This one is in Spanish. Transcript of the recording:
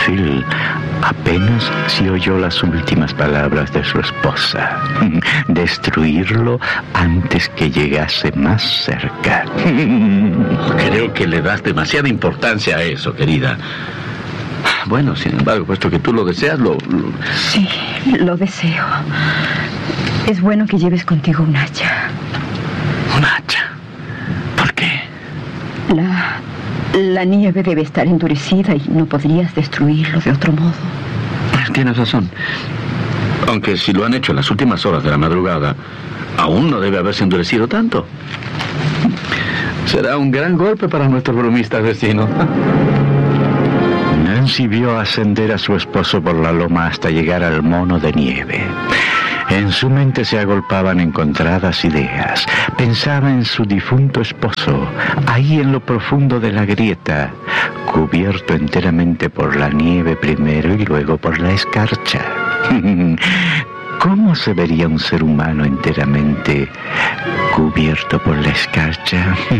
Phil apenas si oyó las últimas palabras de su esposa. Destruirlo antes que llegase más cerca. Creo que le das demasiada importancia a eso, querida. Bueno, sin embargo, puesto que tú lo deseas, Sí, lo deseo. Es bueno que lleves contigo un hacha. ¿Un hacha? ¿Por qué? La nieve debe estar endurecida y no podrías destruirlo de otro modo. Tienes razón. Aunque si lo han hecho en las últimas horas de la madrugada, aún no debe haberse endurecido tanto. Será un gran golpe para nuestros bromistas vecinos. Nancy vio ascender a su esposo por la loma hasta llegar al mono de nieve. En su mente se agolpaban encontradas ideas. Pensaba en su difunto esposo, ahí en lo profundo de la grieta, cubierto enteramente por la nieve primero y luego por la escarcha. ¿Cómo se vería un ser humano enteramente cubierto por la escarcha?